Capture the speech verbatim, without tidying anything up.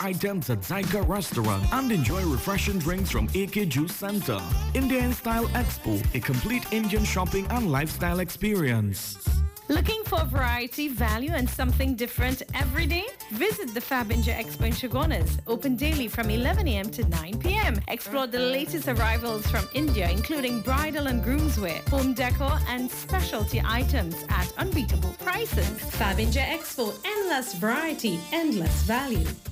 items at Zyka Restaurant and enjoy refreshing drinks from A K Juice Center. Indian Style Expo, a complete Indian shopping and lifestyle experience. Looking for variety, value, and something different every day? Visit the Fabinja Expo in Chagonas, open daily from eleven a m to nine p m Explore the latest arrivals from India, including bridal and groomswear, home decor, and specialty items at unbeatable prices. Fabinja Expo, endless variety, endless value.